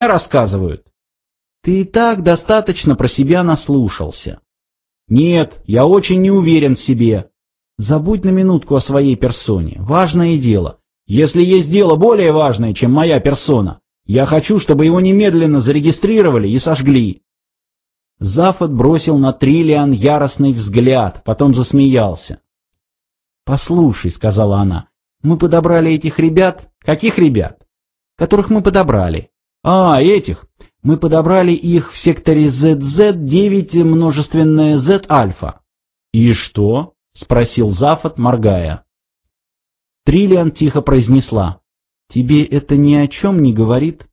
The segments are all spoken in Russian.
рассказывают. Ты и так достаточно про себя наслушался. Нет, я очень не уверен в себе. Забудь на минутку о своей персоне. Важное дело. Если есть дело более важное, чем моя персона, я хочу, чтобы его немедленно зарегистрировали и сожгли. Зафот бросил на Триллиан яростный взгляд, потом засмеялся. «Послушай», — сказала она, — «мы подобрали этих ребят». «Каких ребят?» «Которых мы подобрали». «А, этих. Мы подобрали их в секторе ZZ9 множественное Z-альфа». «И что?» — спросил Зафот, моргая. Триллиан тихо произнесла. «Тебе это ни о чем не говорит?»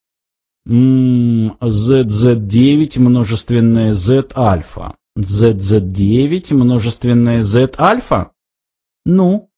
ZZ9 множественное Z-альфа. ZZ9 множественное Z-альфа? Ну?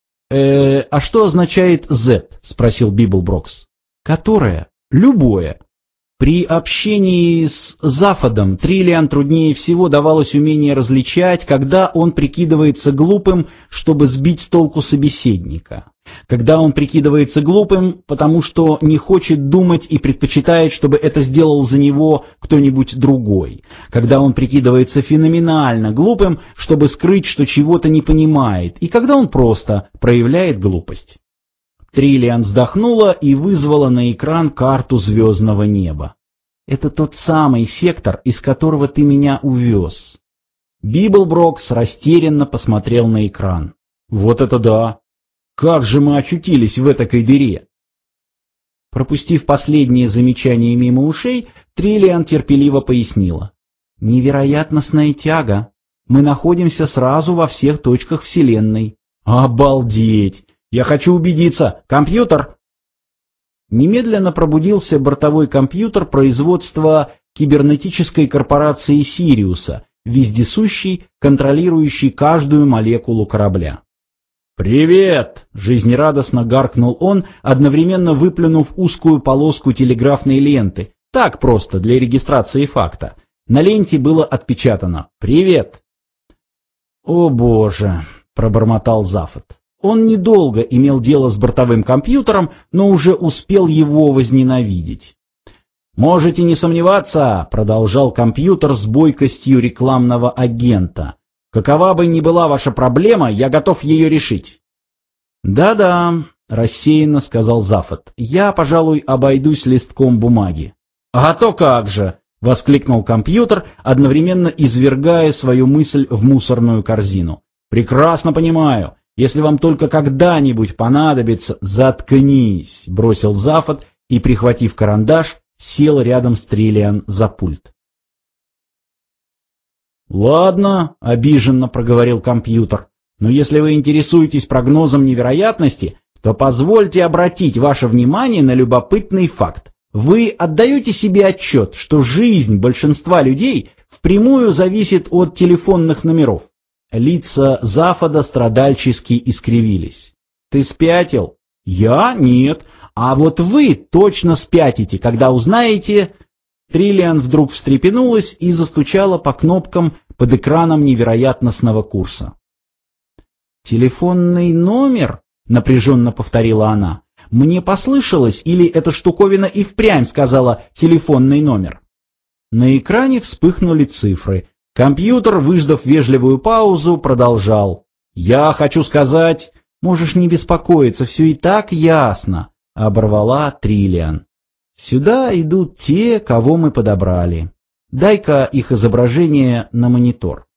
А что означает Z? Спросил Библброкс. Которое? Любое. При общении с Зафодом Триллиан труднее всего давалось умение различать, когда он прикидывается глупым, чтобы сбить с толку собеседника. Когда он прикидывается глупым, потому что не хочет думать и предпочитает, чтобы это сделал за него кто-нибудь другой. Когда он прикидывается феноменально глупым, чтобы скрыть, что чего-то не понимает. И когда он просто проявляет глупость. Триллиан вздохнула и вызвала на экран карту звездного неба. «Это тот самый сектор, из которого ты меня увез». Библброкс растерянно посмотрел на экран. «Вот это да! Как же мы очутились в этакой дыре?» Пропустив последнее замечание мимо ушей, Триллиан терпеливо пояснила. «Невероятностная тяга. Мы находимся сразу во всех точках Вселенной». «Обалдеть! Я хочу убедиться! Компьютер!» Немедленно пробудился бортовой компьютер производства кибернетической корпорации Сириуса, вездесущий, контролирующий каждую молекулу корабля. «Привет!» — жизнерадостно гаркнул он, одновременно выплюнув узкую полоску телеграфной ленты. Так просто, для регистрации факта. На ленте было отпечатано «Привет!». «О боже!» — пробормотал Зафот. Он недолго имел дело с бортовым компьютером, но уже успел его возненавидеть. «Можете не сомневаться», — продолжал компьютер с бойкостью рекламного агента. «Какова бы ни была ваша проблема, я готов ее решить». «Да-да», — рассеянно сказал Зафот, — «я, пожалуй, обойдусь листком бумаги». «А то как же!» — воскликнул компьютер, одновременно извергая свою мысль в мусорную корзину. «Прекрасно понимаю. Если вам только когда-нибудь понадобится...» «Заткнись!» — бросил Зафот и, прихватив карандаш, сел рядом с Триллиан за пульт. «Ладно», — обиженно проговорил компьютер, «но если вы интересуетесь прогнозом невероятности, то позвольте обратить ваше внимание на любопытный факт. Вы отдаете себе отчет, что жизнь большинства людей впрямую зависит от телефонных номеров?» Лица Зафода страдальчески искривились. «Ты спятил?» «Я? Нет. А вот вы точно спятите, когда узнаете...» Триллиан вдруг встрепенулась и застучала по кнопкам под экраном невероятностного курса. «Телефонный номер?» — напряженно повторила она. «Мне послышалось, или эта штуковина и впрямь сказала «телефонный номер»?» На экране вспыхнули цифры. Компьютер, выждав вежливую паузу, продолжал. «Я хочу сказать...» «Можешь не беспокоиться, все и так ясно», — оборвала Триллиан. «Сюда идут те, кого мы подобрали. Дай-ка их изображение на монитор».